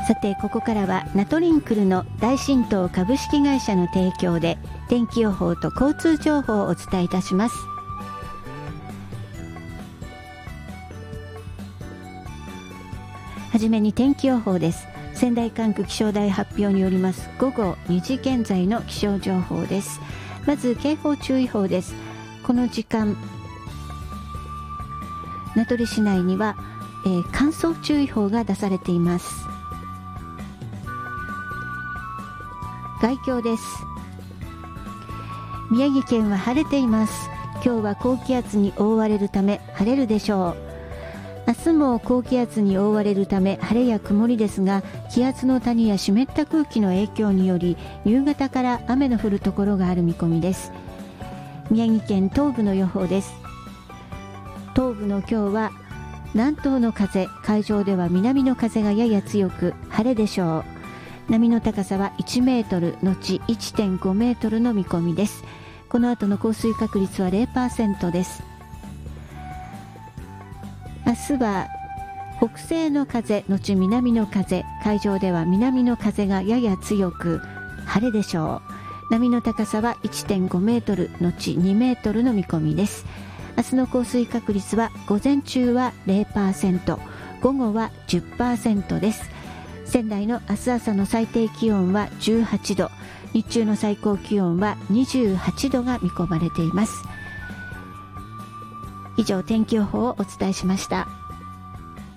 さてここからはナトリンクルの大新東株式会社の提供で天気予報と交通情報をお伝えいたします。はじめに天気予報です。仙台管区気象台発表によります午後2時現在の気象情報です。まず警報注意報です。この時間名取市内には、乾燥注意報が出されています。概況です。宮城県は晴れています。今日は高気圧に覆われるため晴れるでしょう。明日も高気圧に覆われるため晴れや曇りですが、気圧の谷や湿った空気の影響により夕方から雨の降るところがある見込みです。宮城県東部の予報です。東部の今日は南東の風、海上では南の風がやや強く晴れでしょう。波の高さは1メートルのち 1.5 メートルの見込みです。この後の降水確率は 0% です。明日は北西の風のち南の風、海上では南の風がやや強く晴れでしょう。波の高さは 1.5 メートルのち2メートルの見込みです。明日の降水確率は午前中は 0%、午後は 10% です。仙台の明日朝の最低気温は18度、日中の最高気温は28度が見込まれています。以上天気予報をお伝えしました。